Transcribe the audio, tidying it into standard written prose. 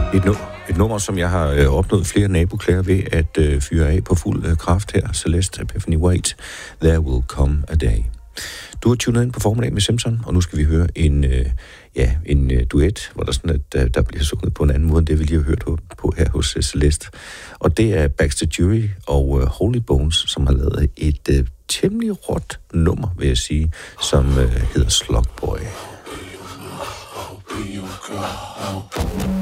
Et nummer, som jeg har opnået flere naboklager ved at fyre af på fuld kraft her. Celeste Epiphany White, There Will Come a Day. Du har tunet ind på Formiddag med Simpson, og nu skal vi høre en duet, hvor der sådan, at der bliver sunget på en anden måde, end det vi lige har hørt på her hos Celeste. Og det er Baxter Jury og Holy Bones, som har lavet et temmelig råt nummer, vil jeg sige, som hedder Slug Boy.